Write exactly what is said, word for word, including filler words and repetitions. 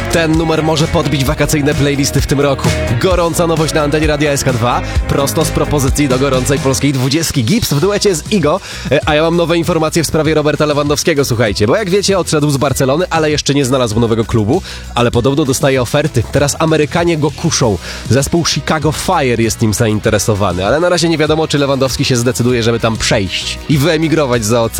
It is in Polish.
Ten numer może podbić wakacyjne playlisty w tym roku. Gorąca nowość na antenie Radia S K dwa, prosto z propozycji do gorącej polskiej dwudziestki. Gibbs w duecie z Igo, a ja mam nowe informacje w sprawie Roberta Lewandowskiego, słuchajcie, bo jak wiecie, odszedł z Barcelony, ale jeszcze nie znalazł nowego klubu, ale podobno dostaje oferty. Teraz Amerykanie go kuszą. Zespół Chicago Fire jest nim zainteresowany, ale na razie nie wiadomo, czy Lewandowski się zdecyduje, żeby tam przejść i wyemigrować za ocean.